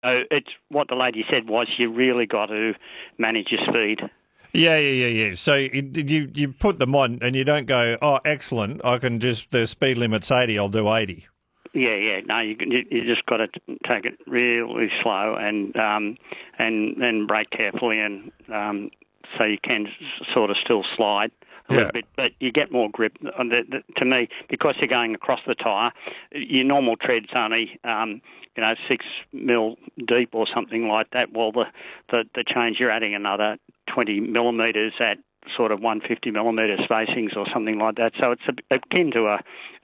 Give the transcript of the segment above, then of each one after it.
it's what the lady said was you really got to manage your speed. Yeah. So you put them on and you don't go, oh, excellent, I can just, the speed limit's 80, I'll do 80. Yeah. No, you just got to take it really slow and brake carefully, and so you can sort of still slide a little bit, but you get more grip. To me, because you're going across the tyre, your normal tread's only 6 mil deep or something like that. Well, the change, you're adding another 20 millimetres at sort of 150 millimetre spacings or something like that. So it's akin to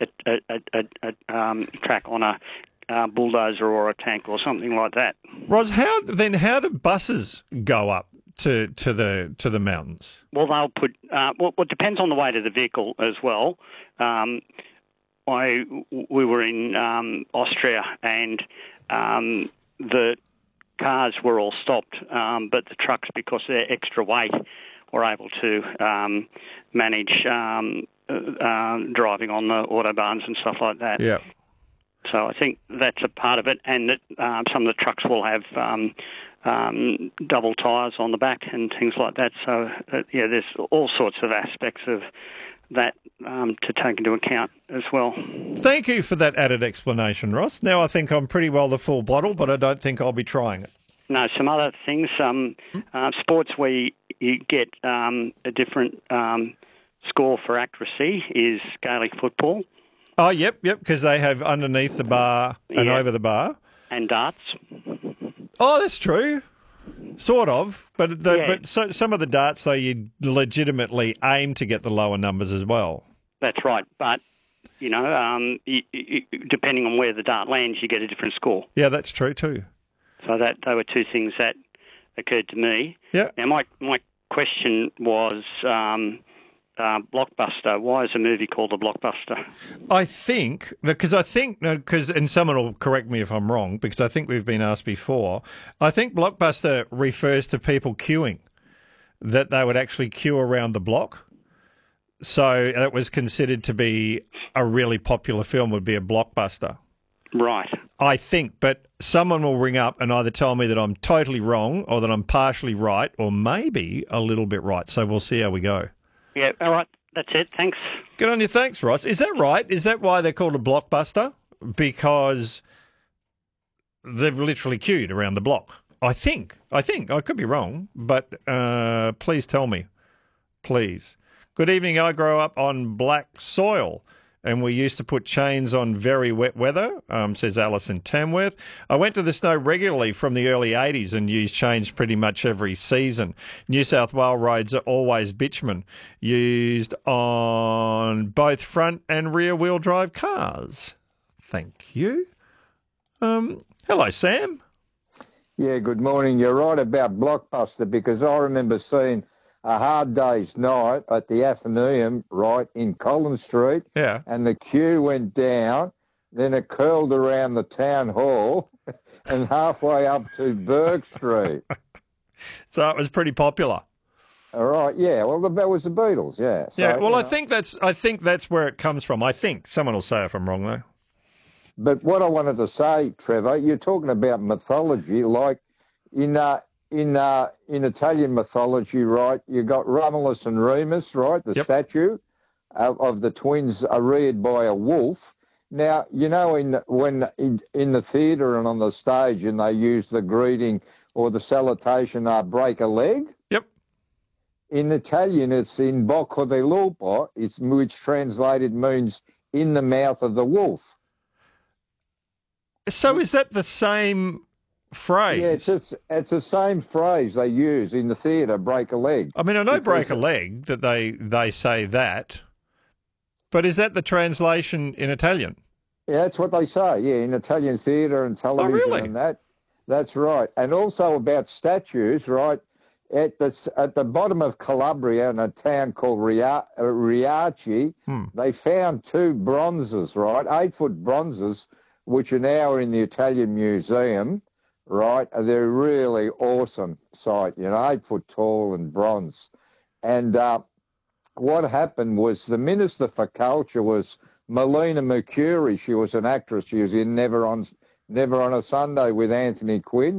a track on a bulldozer or a tank or something like that. Ros, how do buses go up to the mountains? Well, they'll put. It depends on the weight of the vehicle as well. We were in Austria, and the cars were all stopped, but the trucks, because they're extra weight, were able to manage driving on the autobahns and stuff like that. Yeah. So I think that's a part of it, and that some of the trucks will have double tyres on the back and things like that. So, there's all sorts of aspects of that to take into account as well. Thank you for that added explanation, Ross. Now I think I'm pretty well the full bottle, but I don't think I'll be trying it. No, some other things, sports where you get a different score for accuracy is Gaelic football. Oh, yep, because they have underneath the bar and over the bar. And darts. Oh, that's true. Sort of. But some of the darts, though, you legitimately aim to get the lower numbers as well. That's right. But, depending on where the dart lands, you get a different score. Yeah, that's true too. So they were two things that occurred to me. Yeah. Now, my question was... Blockbuster. Why is a movie called a blockbuster? I think, and someone will correct me if I'm wrong, because I think we've been asked before, I think blockbuster refers to people queuing, that they would actually queue around the block. So that was considered to be a really popular film, would be a blockbuster. Right. I think, but someone will ring up and either tell me that I'm totally wrong or that I'm partially right or maybe a little bit right. So we'll see how we go. Yeah, all right. That's it. Thanks. Good on you. Thanks, Ross. Is that right? Is that why they're called a blockbuster? Because they've literally queued around the block. I think. I could be wrong, but please tell me. Please. Good evening. I grew up on black soil, and we used to put chains on very wet weather, says Alison Tamworth. I went to the snow regularly from the early 80s and used chains pretty much every season. New South Wales roads are always bitumen, used on both front and rear wheel drive cars. Thank you. Hello, Sam. Yeah, good morning. You're right about Blockbuster, because I remember seeing A Hard Day's Night at the Athenaeum, right, in Collins Street. Yeah. And the queue went down, then it curled around the town hall and halfway up to Burke Street. So it was pretty popular. All right, yeah. Well, that was the Beatles, yeah. So, yeah, well, I think that's where it comes from. I think someone will say if I'm wrong, though. But what I wanted to say, Trevor, you're talking about mythology, like in Italian mythology, right? You got Romulus and Remus, right? The statue of the twins are reared by a wolf. Now, in the theatre and on the stage, and they use the greeting or the salutation, break a leg. Yep. In Italian, it's in bocca del lupo, which translated means in the mouth of the wolf. So is that the same phrase? Yeah, it's the same phrase they use in the theatre, break a leg. I mean, I know break a leg, that they say that, but is that the translation in Italian? Yeah, that's what they say, yeah, in Italian theatre and television and that. That's right. And also about statues, right, at the bottom of Calabria in a town called Riace, they found two bronzes, right, 8-foot bronzes, which are now in the Italian Museum, right? They're really awesome sight, 8 foot tall and bronze. And what happened was the Minister for Culture was Melina Mercouri. She was an actress. She was in Never on Never on a Sunday with Anthony Quinn.